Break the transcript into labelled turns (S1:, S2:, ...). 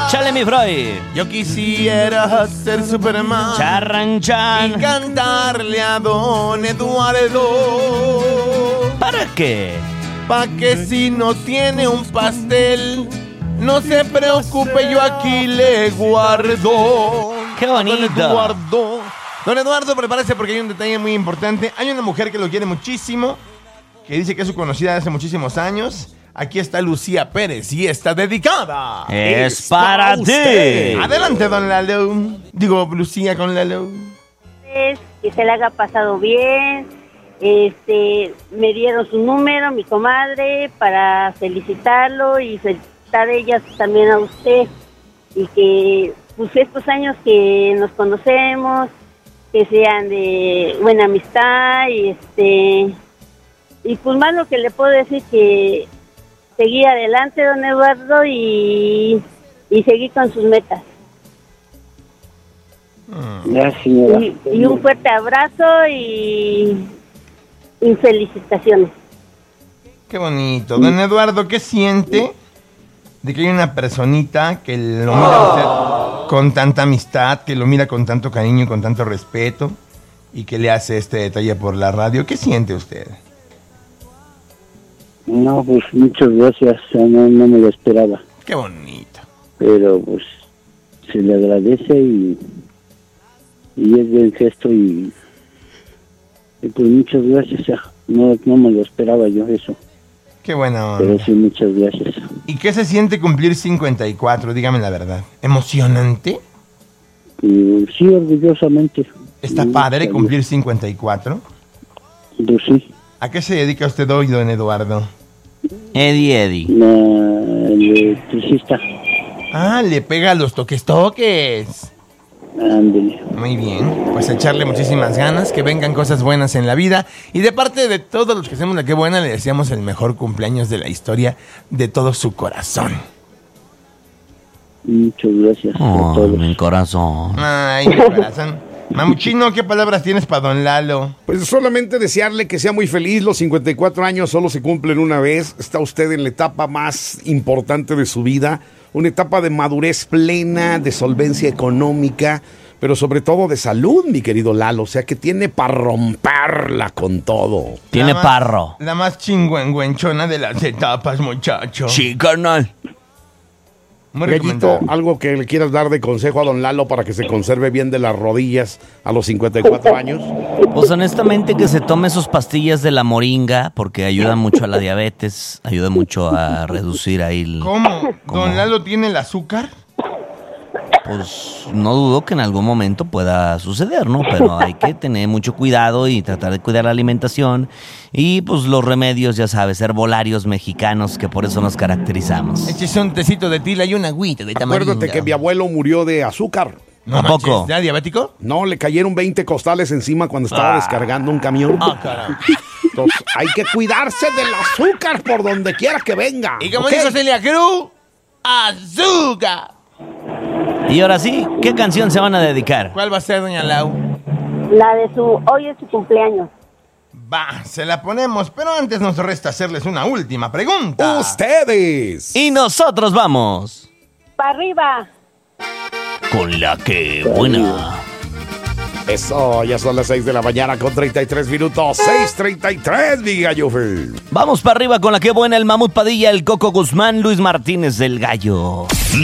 S1: Chale, mi Freud.
S2: Yo quisiera ser Superman
S1: Charranchan.
S2: y cantarle a Don Eduardo.
S1: ¿Para qué?
S2: Pa' que si no tiene un pastel, no se preocupe, yo aquí le guardo.
S1: ¡Qué bonito!
S2: Don Eduardo, prepárese porque hay un detalle muy importante. Hay una mujer que lo quiere muchísimo, que dice que es su conocida de hace muchísimos años. Aquí está Lucía Pérez y está dedicada.
S1: Es para ti.
S2: Adelante, don Lalo. Digo, Lucía con Lalo.
S3: Que se le haga pasado bien. Me dieron su número, mi comadre, para felicitarlo y felicitar a ellas también a usted. Y que pues estos años que nos conocemos, que sean de buena amistad y pues más lo que le puedo decir que seguir adelante, don Eduardo, y seguir con sus metas.
S4: Gracias.
S3: Y un fuerte abrazo y felicitaciones.
S2: Qué bonito. Don Eduardo, ¿qué siente de que hay una personita que lo mira a usted con tanta amistad, que lo mira con tanto cariño y con tanto respeto y que le hace este detalle por la radio? ¿Qué siente usted?
S4: No, pues muchas gracias, no me lo esperaba.
S2: Qué bonito.
S4: Pero pues se le agradece y es buen gesto y pues muchas gracias, no me lo esperaba yo eso.
S2: Qué bueno.
S4: Pero sí, muchas gracias.
S2: ¿Y qué se siente cumplir 54? Dígame la verdad. ¿Emocionante?
S4: Y, sí, orgullosamente.
S2: ¿Está padre cumplir 54?
S4: Pues sí.
S2: ¿A qué se dedica usted hoy, don Eduardo?
S1: Eddie.
S4: Electricista.
S2: Ah, le pega a los toques.
S4: Ándale.
S2: Muy bien, pues echarle muchísimas ganas, que vengan cosas buenas en la vida. Y de parte de todos los que hacemos la que buena, le deseamos el mejor cumpleaños de la historia de todo su corazón.
S4: Muchas gracias a todos.
S1: Mi corazón.
S2: Ay, mi corazón. Mamuchino, ¿qué palabras tienes para don Lalo?
S5: Pues solamente desearle que sea muy feliz. Los 54 años solo se cumplen una vez. Está usted en la etapa más importante de su vida. Una etapa de madurez plena, de solvencia económica, pero sobre todo de salud, mi querido Lalo. O sea que tiene para romperla con todo.
S1: Tiene parro.
S2: La más chingüengüenchona de las etapas, muchacho.
S1: Sí, carnal.
S2: Muy
S5: Gallito,
S2: recomendable.
S5: algo que le quieras dar de consejo a don Lalo para que se conserve bien de las rodillas a los 54 años.
S1: Pues honestamente que se tome sus pastillas de la moringa porque ayuda mucho a la diabetes, ayuda mucho a reducir ahí el...
S2: ¿Cómo? ¿Don Lalo tiene el azúcar?
S1: Pues no dudo que en algún momento pueda suceder, ¿no? Pero hay que tener mucho cuidado y tratar de cuidar la alimentación y pues los remedios, ya sabes, herbolarios mexicanos que por eso nos caracterizamos.
S2: Échese un tecito de tila y una agüita de tamarindo.
S5: Acuérdate que mi abuelo murió de azúcar.
S2: ¿No
S1: ¿A
S2: manches?
S1: poco?
S2: ¿Ya diabético?
S5: No, le cayeron 20 costales encima cuando estaba descargando un camión.
S2: Ah, caray.
S5: Entonces, hay que cuidarse del azúcar por donde quiera que venga.
S2: Y como
S5: ¿ok?
S2: dijo Celia Cruz, azúcar.
S1: Y ahora sí, ¿qué canción se van a dedicar?
S2: ¿Cuál va a ser, doña Lau?
S3: La de hoy es su cumpleaños.
S2: Va, se la ponemos, pero antes nos resta hacerles una última pregunta.
S5: Ustedes.
S1: Y nosotros vamos
S3: ¡Para arriba!
S1: con la que buena.
S5: Eso, ya son las 6 de la mañana con 33 minutos. 6:33, mi gallo.
S1: Vamos para arriba con la que buena, el Mamut Padilla, el Coco Guzmán, Luis Martínez del Gallo.